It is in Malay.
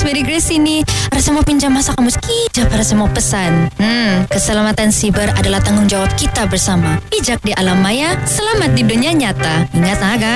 Rosemary Grace ini. Ada saya mau pinjam masa kamu sekejap, ada saya mau pesan. Keselamatan siber adalah tanggung jawab kita bersama. Bijak di alam maya, selamat di dunia nyata. Ingat, guys.